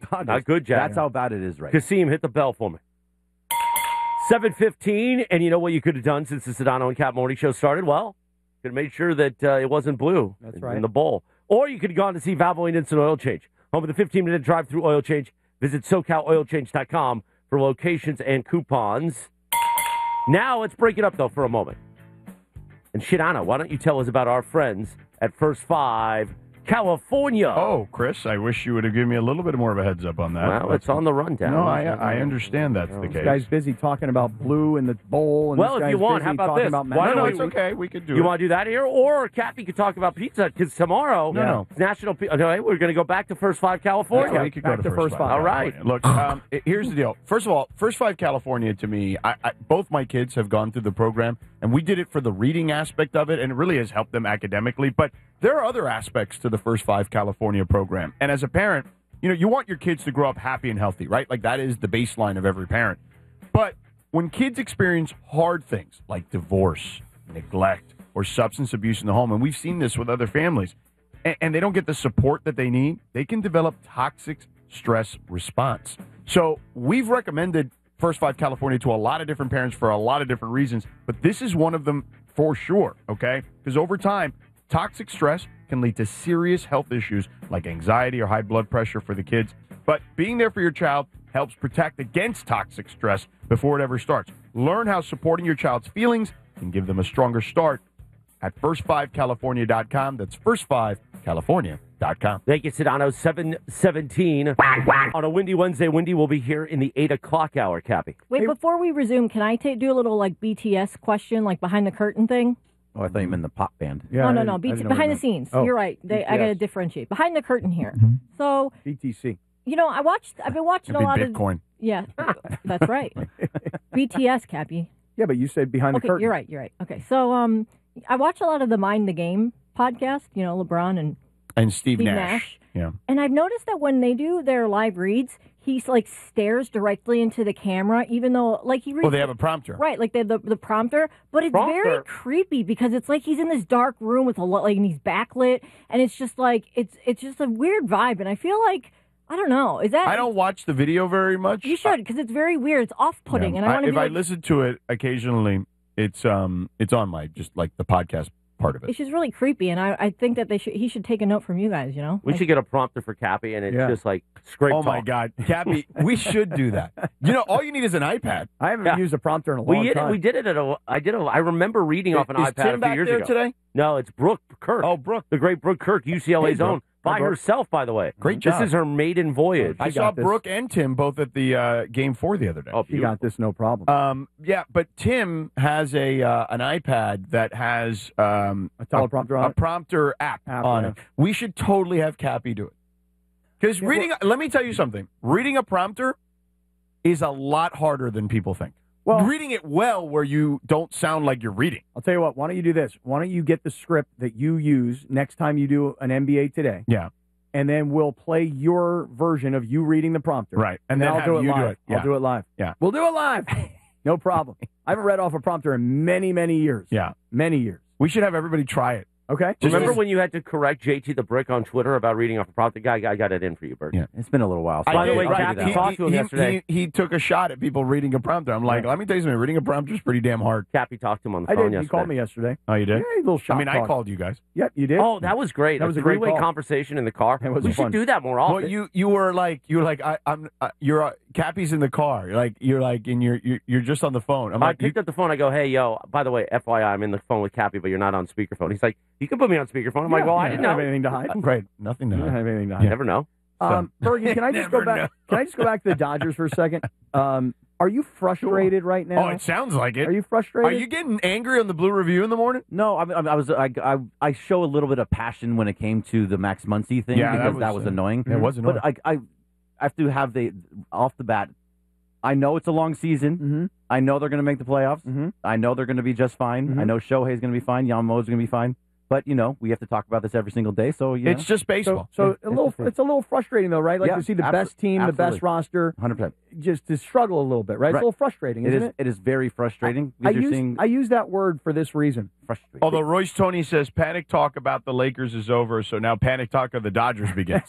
Dodgers. Not good, Jack. That's how bad it is right Kasim, hit the bell for me. 7:15, and you know what you could have done since the Sedano and Cap Morning Show started? Well, could have made sure that it wasn't blue in the bowl. Or you could have gone to see Valvoline Instant Oil Change. Home of the 15-minute drive-through oil change. Visit SoCalOilChange.com for locations and coupons. Now let's break it up, though, for a moment. And Shidano, why don't you tell us about our friends at First Five California? Oh, Chris, I wish you would have given me a little bit more of a heads up on that. Well, it's on the rundown. No, I understand that's the case. This guy's busy talking about blue in the bowl. And Well, this if you guy's want, busy how about talking this? About Why don't No, we- it's okay. We could do You it. want to do that here? Or Kathy could talk about pizza, because tomorrow, No. it's National Pizza. Okay, we're going to go back to First Five California. Yeah, we could go Back to First Five. All right. California. Look, here's the deal. First of all, First Five California, to me, both my kids have gone through the program, and we did it for the reading aspect of it, and it really has helped them academically. But there are other aspects to the First Five California program. And as a parent, you want your kids to grow up happy and healthy, right? Like, that is the baseline of every parent. But when kids experience hard things like divorce, neglect, or substance abuse in the home, and we've seen this with other families, and they don't get the support that they need, they can develop toxic stress response. So we've recommended First Five California to a lot of different parents for a lot of different reasons, but this is one of them for sure, okay? Because over time, toxic stress can lead to serious health issues like anxiety or high blood pressure for the kids. But being there for your child helps protect against toxic stress before it ever starts. Learn how supporting your child's feelings can give them a stronger start at first5california.com. That's first5california.com. Thank you, Sedano. 7:17 on a windy Wednesday. Windy will be here in the 8 o'clock hour, Cappy. Wait, before we resume, can I do a little BTS question, behind the curtain thing? Oh, I thought you meant the pop band. No. Behind the scenes. Oh, You're right. I got to differentiate. Behind the curtain here. So, BTC. I've been watching a lot Bitcoin. of. Yeah, that's right. BTS, Cappy. Yeah, but you said behind the curtain. You're right. Okay, so I watch a lot of the Mind the Game podcast. LeBron And Steve Nash. Nash. Yeah. And I've noticed that when they do their live reads, he stares directly into the camera, even though he reads. Well, they have a prompter. Right, the prompter, but it's Prompter. very creepy because it's like he's in this dark room with and he's backlit, and it's just it's just a weird vibe, and I feel like I don't know, is that I don't watch the video very much. you should because it's very weird, it's off-putting, and I want to if I listen to it occasionally, it's on my the podcast part of it. It's just really creepy, and I think that he should take a note from you guys. We should get a prompter for Cappy, and it's Yeah. just scrape Oh talk. my God, Cappy, we should do that. All you need is an iPad. I haven't Yeah. used a prompter in a long time. We did it I remember reading off an Is iPad Tim a few back years there ago. today? No, it's Brooke Kirk. Oh, Brooke. The great Brooke Kirk, UCLA's Hey, Brooke. own, by Hi, Brooke. herself, by the way. Great This job. is her maiden voyage. I I saw got this. Brooke and Tim both at the Game 4 the other day. Oh, You got this, no problem. Yeah, but Tim has an iPad that has a teleprompter on a it? prompter app on yeah. it. We should totally have Cappy do it. Because let me tell you something. Reading a prompter is a lot harder than people think. Well- reading it well where you don't sound like you're reading. I'll tell you what. Why don't you do this? Why don't you get the script that you use next time you do an NBA Today? Yeah. And then we'll play your version of you reading the prompter. Right. And then I'll have do it you live. do it. Yeah. I'll do it live. Yeah. We'll do it live. No problem. I haven't read off a prompter in many, many years. Yeah. Many years. We should have everybody try it. Okay? Remember when you had to correct JT the Brick on Twitter about reading off a prompter? I got it in for you, Bert. Yeah. It's been a little while. By the way, right. Cappy talked to him yesterday. He took a shot at people reading a prompter. I'm like, let me tell you something. Reading a prompter is pretty damn hard. Cappy talked to him on the I phone did. yesterday. He called me yesterday. Oh, you did? Yeah, a little shot I talk. called you guys. Yep, you did. Oh, that was great. That was a great three-way call. conversation in the car. It was we should fun. do that more often. Well, you were like Cappy's in the car. And you're just on the phone. I'm I like, picked up the phone. I go, hey, yo, by the way, FYI, I'm in the phone with Cappy, but you're not on speakerphone. He's like, you can put me on speakerphone. I'm like, well, I didn't know. have anything to hide. Great, nothing to You don't hide. have anything to You hide. never know. Bergie, can I just go Never back? know. Can I just go back to the Dodgers for a second? Are you frustrated right now? Oh, it sounds like it. Are you frustrated? Are you getting angry on the Blue Review in the morning? No, I show a little bit of passion when it came to the Max Muncy thing Yeah, because that was annoying. It was annoying. But I have to have off the bat. I know it's a long season. Mm-hmm. I know they're going to make the playoffs. Mhm. I know they're going to be just fine. Mhm. I know Shohei's going to be fine. Yamamoto's going to be fine. But we have to talk about this every single day. So it's just baseball. So it's a little frustrating though, right? Like to see the best team, the best roster, 100%, just to struggle a little bit, right? It's a little frustrating, isn't it? It is very frustrating. I use that word for this reason. Frustrating. Although Royce Tony says panic talk about the Lakers is over, so now panic talk of the Dodgers begins.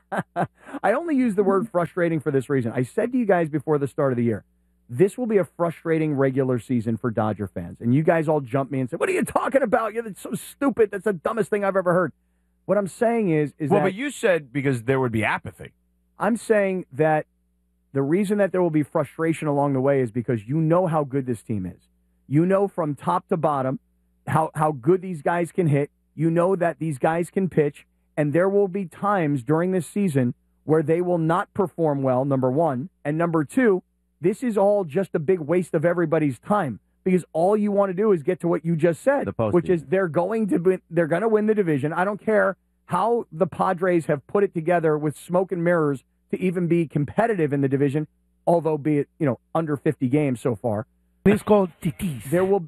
I only use the word frustrating for this reason. I said to you guys before the start of the year, this will be a frustrating regular season for Dodger fans. And you guys all jumped me and said, what are you talking about? That's so stupid. That's the dumbest thing I've ever heard. What I'm saying is well, but you said because there would be apathy. I'm saying that the reason that there will be frustration along the way is because you know how good this team is. You know from top to bottom how good these guys can hit. You know that these guys can pitch. And there will be times during this season where they will not perform well, number one. And number two, this is all just a big waste of everybody's time because all you want to do is get to what you just said, which is they're going to win the division. I don't care how the Padres have put it together with smoke and mirrors to even be competitive in the division, although be it under 50 games so far. It's called titis.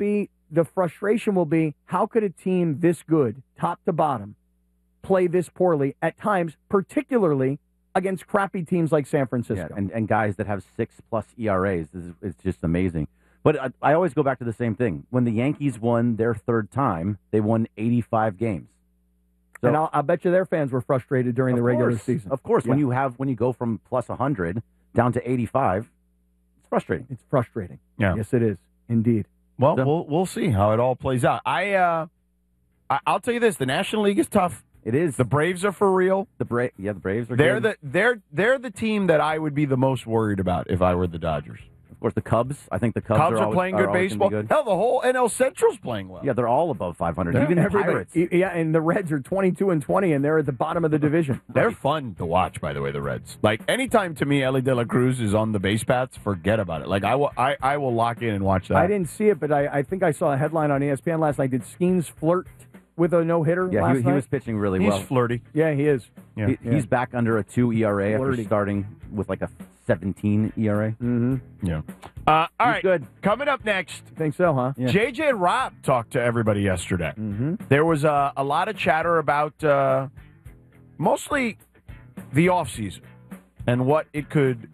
The frustration will be how could a team this good, top to bottom, play this poorly at times, particularly against crappy teams like San Francisco. Yeah, and guys that have 6+ ERAs. It's just amazing. But I always go back to the same thing. When the Yankees won their third time, they won 85 games. So, and I'll bet you their fans were frustrated during the regular season. Of course, when you go from plus 100 down to 85, it's frustrating. It's frustrating. Yeah. Yes, it is. Indeed. Well, we'll see how it all plays out. I'll tell you this: the National League is tough. It is. The Braves are for real. The Braves are. They're the team that I would be the most worried about if I were the Dodgers. Of course, the Cubs. I think the Cubs are playing good baseball. Good. Hell, the whole NL Central's playing well. Yeah, they're all above 500. Yeah, even the Pirates. Yeah, and the Reds are 22-20, and they're at the bottom of the division. They're fun to watch, by the way. The Reds. Like anytime to me, Ellie De La Cruz is on the base paths, forget about it. Like I will lock in and watch that. I didn't see it, but I think I saw a headline on ESPN last night. Did Skeens flirt with a no-hitter last night? He was pitching really well. He's flirty. Yeah, he is. Yeah. He's back under a 2 ERA after starting with like a 17 ERA. Mm-hmm. Yeah. All right. Good. Coming up next. Think so, huh? Yeah. JJ and Rob talked to everybody yesterday. Mm-hmm. There was a lot of chatter about mostly the offseason and what it could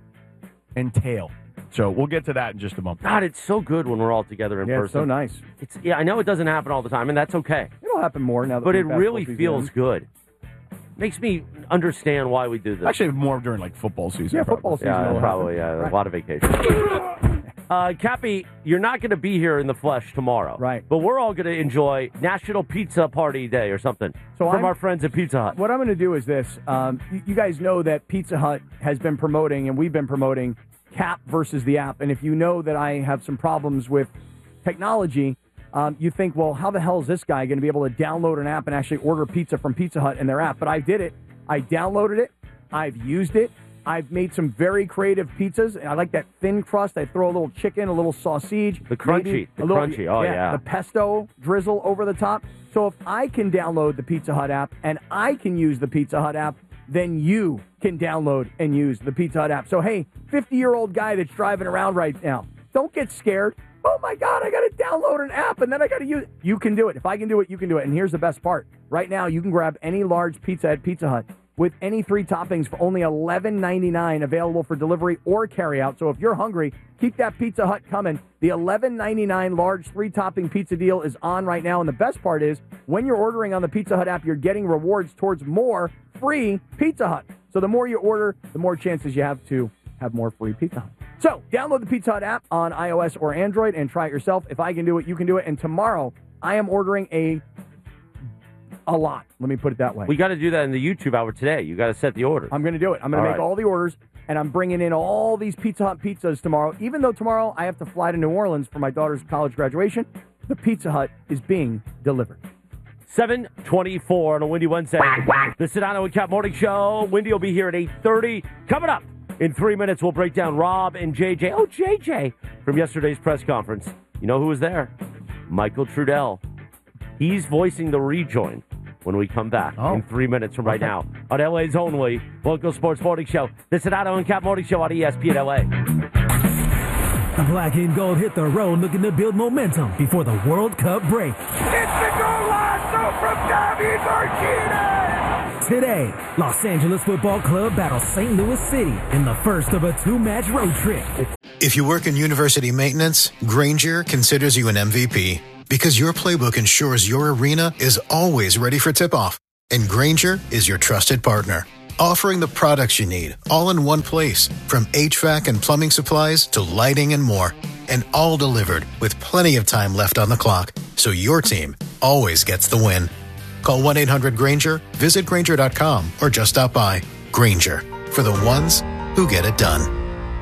entail. So we'll get to that in just a moment. God, it's so good when we're all together in person. It's so nice. I know it doesn't happen all the time, and that's okay. It'll happen more now. But it really feels good. Makes me understand why we do this. Actually, more during like football season. Yeah, football season. Yeah, probably. Yeah, right. A lot of vacation. Cappy, you're not going to be here in the flesh tomorrow. Right. But we're all going to enjoy National Pizza Party Day or something from our friends at Pizza Hut. What I'm going to do is this. You guys know that Pizza Hut has been promoting, and we've been promoting, Cap versus the app. And if you know that I have some problems with technology, you think, well, how the hell is this guy going to be able to download an app and actually order pizza from Pizza Hut in their app? But I did it. I downloaded it. I've used it. I've made some very creative pizzas. I like that thin crust. I throw a little chicken, a little sausage. The crunchy. Oh, yeah. The pesto drizzle over the top. So if I can download the Pizza Hut app and I can use the Pizza Hut app, then you can download and use the Pizza Hut app. So, hey, 50-year-old guy that's driving around right now, don't get scared. Oh, my God, I got to download an app, and then I got to use it. You can do it. If I can do it, you can do it. And here's the best part. Right now, you can grab any large pizza at Pizza Hut with any 3 toppings for only $11.99, available for delivery or carryout. So if you're hungry, keep that Pizza Hut coming. The $11.99 large 3-topping pizza deal is on right now. And the best part is, when you're ordering on the Pizza Hut app, you're getting rewards towards more free Pizza Hut. So the more you order, the more chances you have to have more free Pizza Hut. So download the Pizza Hut app on iOS or Android and try it yourself. If I can do it, you can do it. And tomorrow, I am ordering a lot. Let me put it that way. We got to do that in the YouTube hour today. You got to set the order. I'm going to do it. I'm going to make all the orders, and I'm bringing in all these Pizza Hut pizzas tomorrow. Even though tomorrow I have to fly to New Orleans for my daughter's college graduation, the Pizza Hut is being delivered. 7:24 on a windy Wednesday. The Sedano and Cap Morning Show. Windy will be here at 8:30. Coming up in 3 minutes, we'll break down Rob and JJ. Oh, JJ from yesterday's press conference. You know who was there? Michael Trudell. He's voicing the rejoin when we come back in 3 minutes from right now on LA's only local sports morning show. The Sedano and Cap Morning Show on ESPN LA. The black and gold hit the road looking to build momentum before the World Cup break. It's the goal line, no from David Martinez! Today, Los Angeles Football Club battles St. Louis City in the first of a 2-match road trip. If you work in university maintenance, Grainger considers you an MVP because your playbook ensures your arena is always ready for tip-off. And Grainger is your trusted partner, offering the products you need all in one place, from HVAC and plumbing supplies to lighting and more. And all delivered with plenty of time left on the clock, so your team always gets the win. Call 1-800-GRAINGER, visit Grainger.com, or just stop by. Grainger, for the ones who get it done.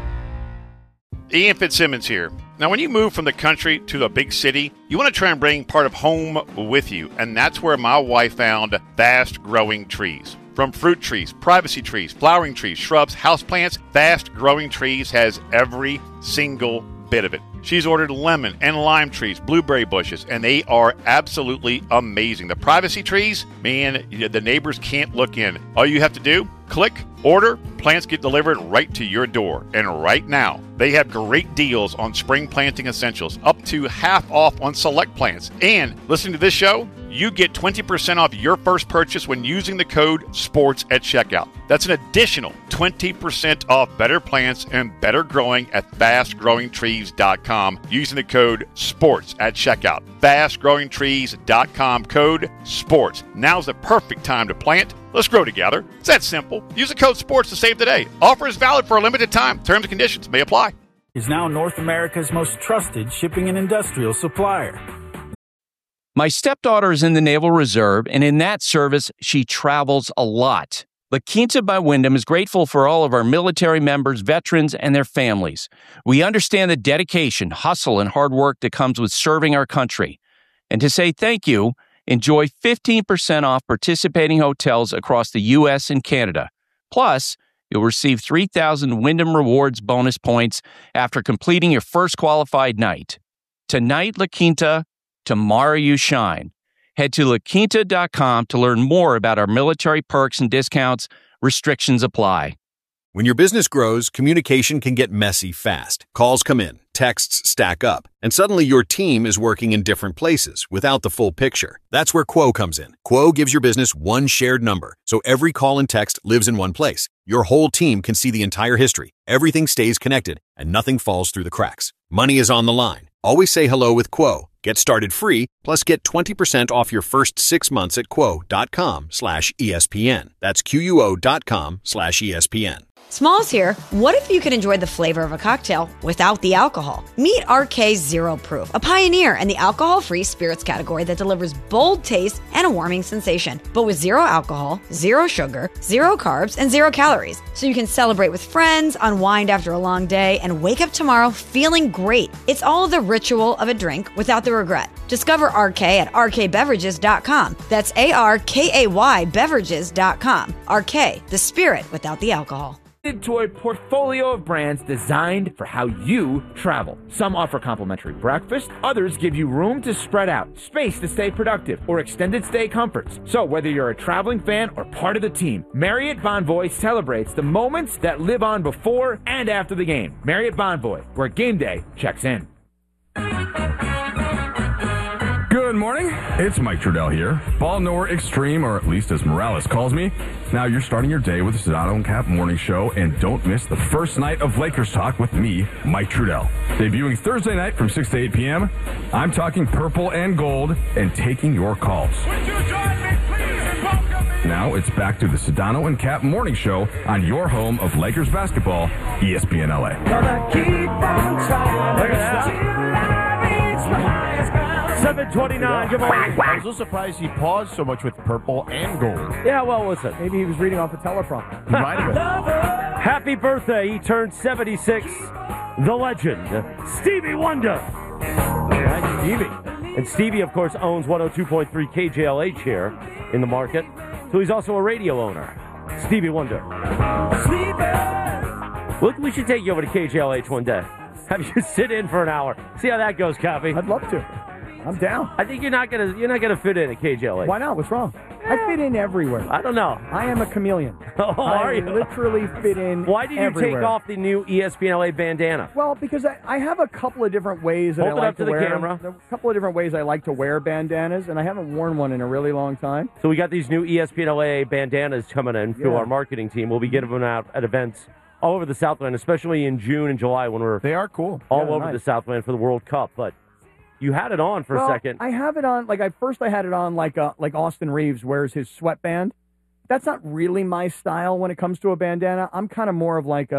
Ian Fitzsimmons here. Now, when you move from the country to the big city, you want to try and bring part of home with you, and that's where my wife found Fast Growing Trees. From fruit trees, privacy trees, flowering trees, shrubs, houseplants, Fast Growing Trees has every single bit of it. She's ordered lemon and lime trees, blueberry bushes, and they are absolutely amazing. The privacy trees, man, the neighbors can't look in. All you have to do, click, order, plants get delivered right to your door. And right now, they have great deals on spring planting essentials, up to half off on select plants. And listening to this show, you get 20% off your first purchase when using the code SPORTS at checkout. That's an additional 20% off better plants and better growing at fastgrowingtrees.com using the code SPORTS at checkout. Fastgrowingtrees.com, code SPORTS. Now's the perfect time to plant. Let's grow together. It's that simple. Use the code SPORTS to save today. Offer is valid for a limited time. Terms and conditions may apply. Is now North America's most trusted shipping and industrial supplier. My stepdaughter is in the Naval Reserve, and in that service, she travels a lot. La Quinta by Wyndham is grateful for all of our military members, veterans, and their families. We understand the dedication, hustle, and hard work that comes with serving our country. And to say thank you, enjoy 15% off participating hotels across the U.S. and Canada. Plus, you'll receive 3,000 Wyndham Rewards bonus points after completing your first qualified night. Tonight, La Quinta. Tomorrow you shine. Head to laquinta.com to learn more about our military perks and discounts. Restrictions apply. When your business grows, communication can get messy fast. Calls come in, texts stack up, and suddenly your team is working in different places without the full picture. That's where Quo comes in. Quo gives your business one shared number, so every call and text lives in one place. Your whole team can see the entire history. Everything stays connected, and nothing falls through the cracks. Money is on the line. Always say hello with Quo. Get started free, plus get 20% off your first 6 months at quo.com/ESPN. That's QUO.com/ESPN. Smalls here. What if you could enjoy the flavor of a cocktail without the alcohol? Meet RK Zero Proof, a pioneer in the alcohol-free spirits category that delivers bold taste and a warming sensation, but with zero alcohol, zero sugar, zero carbs, and 0 calories. So you can celebrate with friends, unwind after a long day, and wake up tomorrow feeling great. It's all the ritual of a drink without the regret. Discover RK at rkbeverages.com. That's ARKAY beverages.com. RK, the spirit without the alcohol. To a portfolio of brands designed for how you travel. Some offer complimentary breakfast, others give you room to spread out, space to stay productive, or extended stay comforts. So whether you're a traveling fan or part of the team, Marriott Bonvoy celebrates the moments that live on before and after the game. Marriott Bonvoy, where game day checks in. Good morning, it's Mike Trudell here. Ball knower extreme, or at least as Morales calls me. Now you're starting your day with the Sedano and Cap Morning Show, and don't miss the first night of Lakers Talk with me, Mike Trudell. Debuting Thursday night from 6 to 8 p.m., I'm talking purple and gold and taking your calls. Now it's back to the Sedano and Cap Morning Show on your home of Lakers basketball, ESPN LA. Look at that. 7:29. Good morning. I was so surprised he paused so much with purple and gold. Yeah, well, listen. Maybe he was reading off a teleprompter. He might have been. Happy birthday. He turned 76. The legend, Stevie Wonder. Right, Stevie. And Stevie, of course, owns 102.3 KJLH here in the market. So he's also a radio owner. Stevie Wonder. Look, we should take you over to KJLH one day. Have you sit in for an hour. See how that goes, Cappy. I'd love to. I'm down. I think you're not gonna fit in at KJLH. Why not? What's wrong? I fit in everywhere. I don't know. I am a chameleon. Oh, are you? I literally fit in Why did you everywhere. take off the new ESPN LA bandana? Well, because I have a couple of different ways that Hold I it like up to to the wear camera. them. A couple of different ways I like to wear bandanas, and I haven't worn one in a really long time. So we got these new ESPN LA bandanas coming in through Yeah. our marketing team. We'll be getting them out at events all over the Southland, especially in June and July when they are cool all Yeah, over nice. the Southland for the World Cup. But you had it on for Well, a second. I have it on. Like I had it on like Austin Reeves wears his sweatband. That's not really my style when it comes to a bandana. I'm kind of more of like